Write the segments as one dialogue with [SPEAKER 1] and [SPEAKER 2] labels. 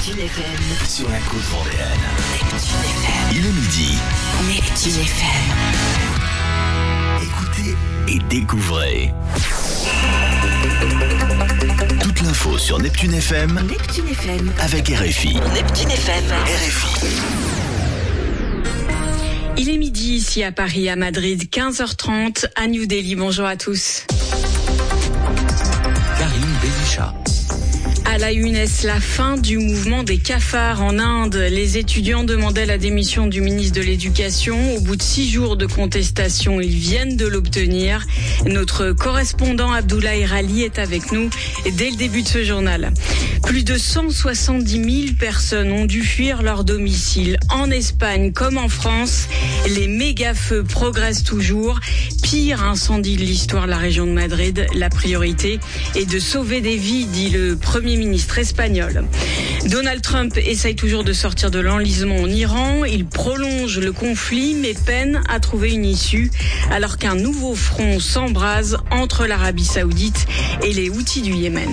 [SPEAKER 1] Neptune FM.
[SPEAKER 2] Sur la côte vendéenne.
[SPEAKER 1] Neptune FM.
[SPEAKER 2] Il est midi.
[SPEAKER 1] Neptune FM.
[SPEAKER 2] Écoutez et découvrez. Toute l'info sur Neptune FM.
[SPEAKER 1] Neptune FM.
[SPEAKER 2] Avec RFI.
[SPEAKER 1] Neptune FM.
[SPEAKER 2] RFI.
[SPEAKER 3] Il est midi ici à Paris, à Madrid, 15h30 à New Delhi. Bonjour à tous.
[SPEAKER 2] Karine Bélichat.
[SPEAKER 3] À la une, est-ce la fin du mouvement des cafards en Inde? Les étudiants demandaient la démission du ministre de l'Éducation. Au bout de 6 jours de contestation, ils viennent de l'obtenir. Notre correspondant Abdoulaye Rali est avec nous dès le début de ce journal. Plus de 170 000 personnes ont dû fuir leur domicile. En Espagne comme en France, les méga-feux progressent toujours. Pire incendie de l'histoire de la région de Madrid. La priorité est de sauver des vies, dit le Premier ministre espagnol. Donald Trump essaye toujours de sortir de l'enlisement en Iran. Il prolonge le conflit mais peine à trouver une issue alors qu'un nouveau front s'embrase entre l'Arabie Saoudite et les Houthis du Yémen.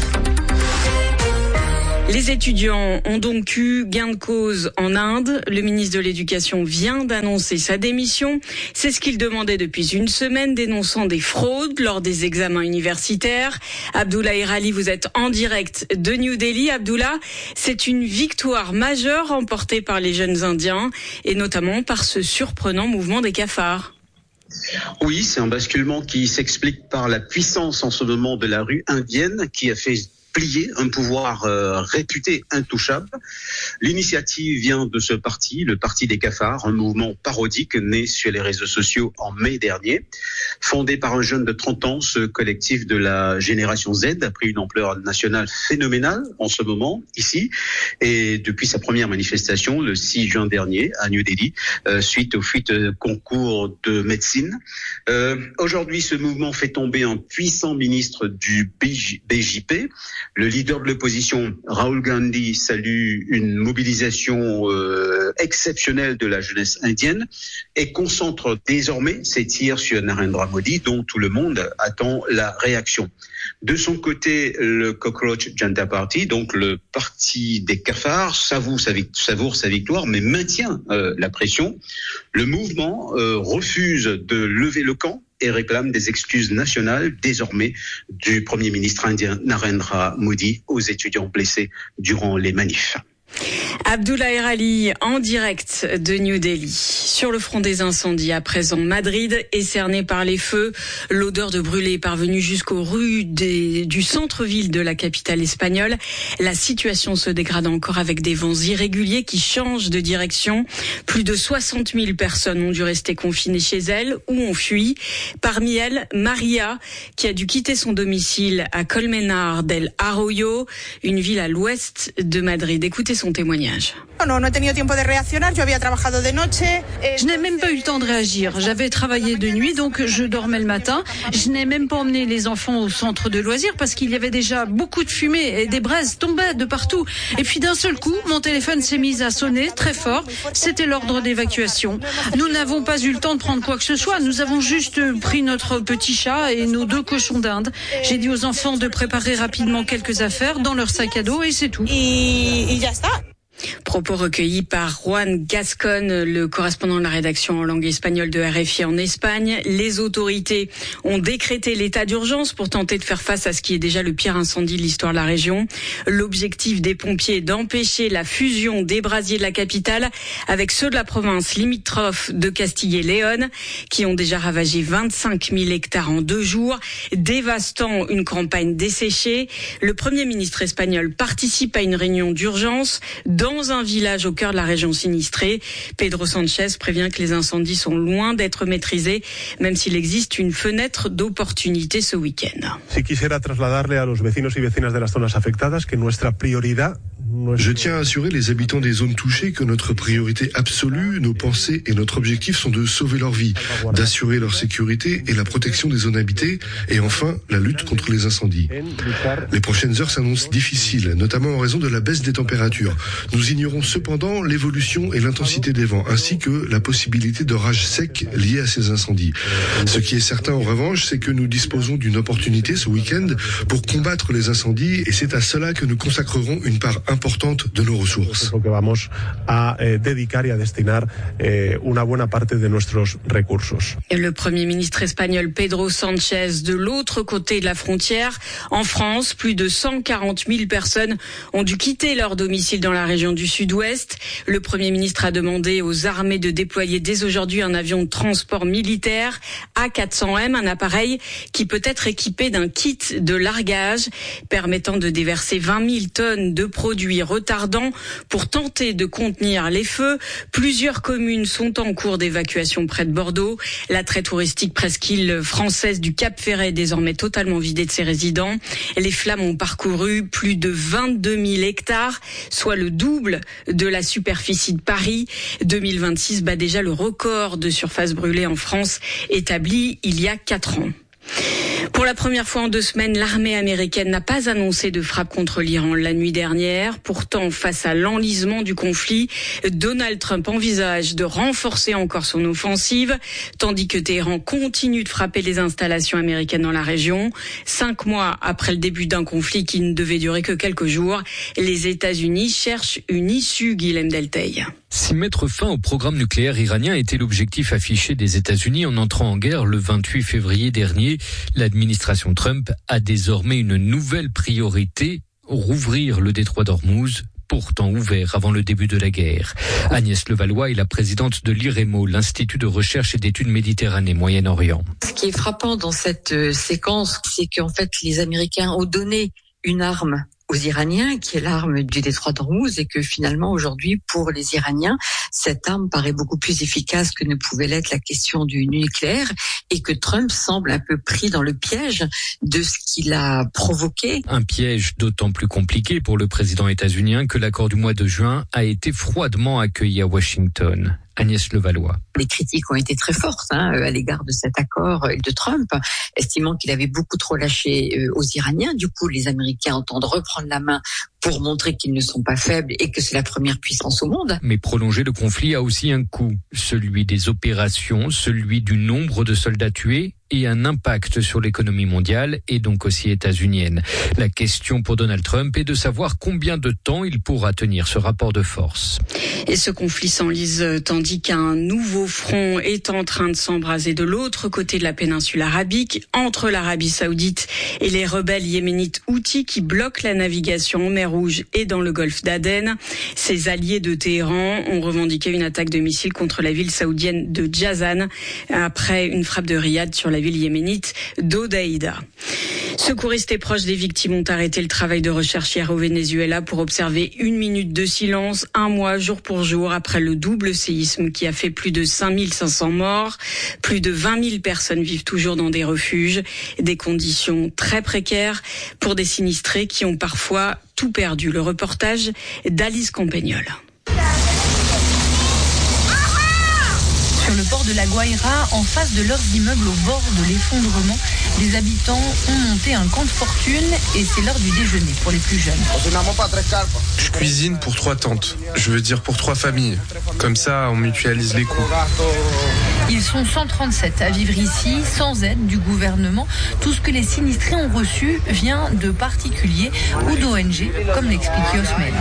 [SPEAKER 3] Les étudiants ont donc eu gain de cause en Inde. Le ministre de l'Éducation vient d'annoncer sa démission. C'est ce qu'il demandait depuis une semaine, dénonçant des fraudes lors des examens universitaires. Abdoulaye Rali, vous êtes en direct de New Delhi. Abdullah, c'est une victoire majeure remportée par les jeunes Indiens et notamment par ce surprenant mouvement des cafards.
[SPEAKER 4] Oui, c'est un basculement qui s'explique par la puissance en ce moment de la rue indienne qui a fait plier un pouvoir réputé intouchable. L'initiative vient de ce parti, le Parti des cafards, un mouvement parodique né sur les réseaux sociaux en mai dernier. Fondé par un jeune de 30 ans, ce collectif de la génération Z a pris une ampleur nationale phénoménale en ce moment, ici, et depuis sa première manifestation, le 6 juin dernier, à New Delhi, suite aux fuites concours de médecine. Aujourd'hui, ce mouvement fait tomber un puissant ministre du BJP. Le leader de l'opposition, Rahul Gandhi, salue une mobilisation exceptionnelle de la jeunesse indienne et concentre désormais ses tirs sur Narendra Modi, dont tout le monde attend la réaction. De son côté, le Cockroach Janata Party, donc le parti des cafards, savoure sa victoire, mais maintient la pression. Le mouvement refuse de lever le camp et réclame des excuses nationales désormais du Premier ministre indien Narendra Modi aux étudiants blessés durant les manifs.
[SPEAKER 3] Abdoulaye Rali en direct de New Delhi. Sur le front des incendies, à présent, Madrid est cerné par les feux. L'odeur de brûlé est parvenue jusqu'aux rues du centre-ville de la capitale espagnole. La situation se dégrade encore avec des vents irréguliers qui changent de direction. Plus de 60 000 personnes ont dû rester confinées chez elles ou ont fui. Parmi elles, Maria, qui a dû quitter son domicile à Colmenar del Arroyo, une ville à l'ouest de Madrid. Écoutez son témoignage.
[SPEAKER 5] Je n'ai même pas eu le temps de réagir. J'avais travaillé de nuit, donc je dormais le matin. Je n'ai même pas emmené les enfants au centre de loisirs parce qu'il y avait déjà beaucoup de fumée et des braises tombaient de partout. Et puis d'un seul coup, mon téléphone s'est mis à sonner très fort. C'était l'ordre d'évacuation. Nous n'avons pas eu le temps de prendre quoi que ce soit. Nous avons juste pris notre petit chat et nos 2 cochons d'Inde. J'ai dit aux enfants de préparer rapidement quelques affaires dans leur sac à dos et c'est tout.
[SPEAKER 3] Propos recueillis par Juan Gascon, le correspondant de la rédaction en langue espagnole de RFI en Espagne. Les autorités ont décrété l'état d'urgence pour tenter de faire face à ce qui est déjà le pire incendie de l'histoire de la région. L'objectif des pompiers est d'empêcher la fusion des brasiers de la capitale avec ceux de la province limitrophe de Castille et Léon, qui ont déjà ravagé 25 000 hectares en 2 jours, dévastant une campagne desséchée. Le Premier ministre espagnol participe à une réunion d'urgence dans un village au cœur de la région sinistrée. Pedro Sánchez prévient que les incendies sont loin d'être maîtrisés, même s'il existe une fenêtre d'opportunité ce week-end.
[SPEAKER 6] Si quisiera trasladarle a los vecinos y vecinas de las zonas afectadas que nuestra prioridad
[SPEAKER 7] Je tiens à assurer les habitants des zones touchées que notre priorité absolue, nos pensées et notre objectif sont de sauver leur vie, d'assurer leur sécurité et la protection des zones habitées et enfin la lutte contre les incendies. Les prochaines heures s'annoncent difficiles, notamment en raison de la baisse des températures. Nous ignorons cependant l'évolution et l'intensité des vents ainsi que la possibilité d'orages secs liés à ces incendies. Ce qui est certain en revanche, c'est que nous disposons d'une opportunité ce week-end pour combattre les incendies et c'est à cela que nous consacrerons une part importante importante de nos ressources.
[SPEAKER 6] Es lo que vamos a dedicar y a destinar una buena parte de nuestros recursos.
[SPEAKER 3] Et le Premier ministre espagnol Pedro Sánchez de l'autre côté de la frontière. En France, plus de 140 000 personnes ont dû quitter leur domicile dans la région du Sud-Ouest. Le Premier ministre a demandé aux armées de déployer dès aujourd'hui un avion de transport militaire A400M, un appareil qui peut être équipé d'un kit de largage permettant de déverser 20 000 tonnes de produits retardants pour tenter de contenir les feux. Plusieurs communes sont en cours d'évacuation près de Bordeaux. La très touristique presqu'île française du Cap-Ferret est désormais totalement vidée de ses résidents. Les flammes ont parcouru plus de 22 000 hectares, soit le double de la superficie de Paris. 2026 bat déjà le record de surface brûlée en France, établi il y a 4 ans. Pour la première fois en 2 semaines, l'armée américaine n'a pas annoncé de frappe contre l'Iran la nuit dernière. Pourtant, face à l'enlisement du conflit, Donald Trump envisage de renforcer encore son offensive, tandis que Téhéran continue de frapper les installations américaines dans la région. 5 mois après le début d'un conflit qui ne devait durer que quelques jours, les États-Unis cherchent une issue, Guilhem Delteil.
[SPEAKER 8] Si mettre fin au programme nucléaire iranien était l'objectif affiché des États-Unis en entrant en guerre le 28 février dernier, l'administration Trump a désormais une nouvelle priorité, rouvrir le détroit d'Ormuz, pourtant ouvert avant le début de la guerre. Agnès Levallois est la présidente de l'IREMO, l'Institut de recherche et d'études Méditerranée Moyen-Orient.
[SPEAKER 9] Ce qui est frappant dans cette séquence, c'est qu'en fait les Américains ont donné une arme aux Iraniens, qui est l'arme du détroit d'Ormuz, et que finalement aujourd'hui pour les Iraniens, cette arme paraît beaucoup plus efficace que ne pouvait l'être la question du nucléaire, et que Trump semble un peu pris dans le piège de ce qu'il a provoqué.
[SPEAKER 8] Un piège d'autant plus compliqué pour le président états-unien que l'accord du mois de juin a été froidement accueilli à Washington. Agnès Levallois.
[SPEAKER 9] Les critiques ont été très fortes à l'égard de cet accord de Trump, estimant qu'il avait beaucoup trop lâché aux Iraniens. Du coup, les Américains entendent reprendre la main pour montrer qu'ils ne sont pas faibles et que c'est la première puissance au monde.
[SPEAKER 8] Mais prolonger le conflit a aussi un coût, celui des opérations, celui du nombre de soldats tués et un impact sur l'économie mondiale et donc aussi états-unienne. La question pour Donald Trump est de savoir combien de temps il pourra tenir ce rapport de force.
[SPEAKER 3] Et ce conflit s'enlise tandis qu'un nouveau front est en train de s'embraser de l'autre côté de la péninsule arabique, entre l'Arabie Saoudite et les rebelles yéménites Houthis qui bloquent la navigation en mer Rouge et dans le golfe d'Aden. Ces alliés de Téhéran ont revendiqué une attaque de missiles contre la ville saoudienne de Jazan après une frappe de Riyad sur la ville yéménite d'Odaïda. Secouristes et proches des victimes ont arrêté le travail de recherche hier au Venezuela pour observer 1 minute de silence, 1 mois jour pour jour après le double séisme qui a fait plus de 5500 morts. Plus de 20 000 personnes vivent toujours dans des refuges, des conditions très précaires pour des sinistrés qui ont parfois tout perdu. Le reportage d'Alice Campagnol.
[SPEAKER 10] Sur le port de la Guaira, en face de leurs immeubles au bord de l'effondrement, les habitants ont monté un camp de fortune et c'est l'heure du déjeuner pour les plus jeunes.
[SPEAKER 11] Je cuisine pour 3 tantes, je veux dire pour 3 familles. Comme ça, on mutualise les coûts.
[SPEAKER 10] Ils sont 137 à vivre ici, sans aide du gouvernement. Tout ce que les sinistrés ont reçu vient de particuliers ou d'ONG, comme l'explique Yosmel.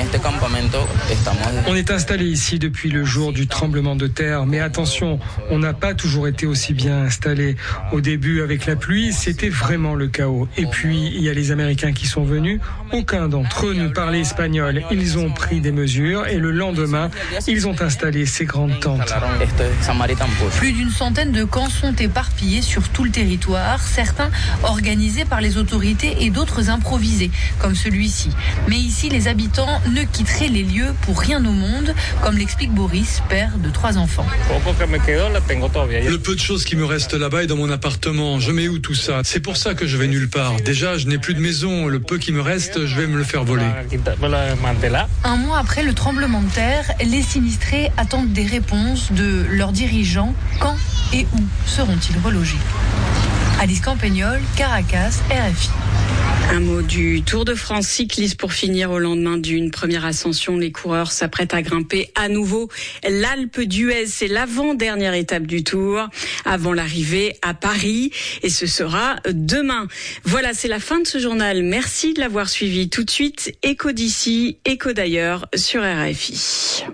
[SPEAKER 12] On est installé ici depuis le jour du tremblement de terre, mais attention, on n'a pas toujours été aussi bien installé. Au début, avec la pluie, c'était vraiment le chaos. Et puis, il y a les Américains qui sont venus. Aucun d'entre eux ne parlait espagnol. Ils ont pris des mesures et le lendemain, ils ont installé ces grandes tentes.
[SPEAKER 10] Plus d'une centaine de camps sont éparpillés sur tout le territoire, certains organisés par les autorités et d'autres improvisés, comme celui-ci. Mais ici, les habitants ne quitteraient les lieux pour rien au monde, comme l'explique Boris, père de 3 enfants.
[SPEAKER 13] Le peu de choses qui me restent là-bas est dans mon appartement. Je mets où tout ça? C'est pour ça que je vais nulle part. Déjà, je n'ai plus de maison. Le peu qui me reste, je vais me le faire voler.
[SPEAKER 10] 1 mois après le tremblement de terre, les sinistrés attendent des réponses de leurs dirigeants. Quand et où seront-ils relogés? Alice Campagnol, Caracas, RFI.
[SPEAKER 3] Un mot du Tour de France cycliste pour finir. Au lendemain d'une première ascension, les coureurs s'apprêtent à grimper à nouveau l'Alpe d'Huez. C'est l'avant-dernière étape du Tour avant l'arrivée à Paris et ce sera demain. Voilà, c'est la fin de ce journal. Merci de l'avoir suivi. Tout de suite, écho d'ici, écho d'ailleurs sur RFI.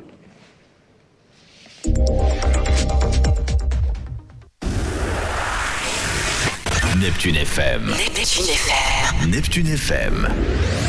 [SPEAKER 2] Neptune FM.
[SPEAKER 1] Neptune FM.
[SPEAKER 2] Neptune FM.